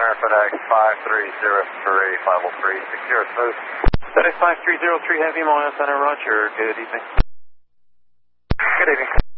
Center, FedEx 5303, 503, 60 smooth. FedEx 5303 Heavy, Montana Center, roger. Good evening. Good evening.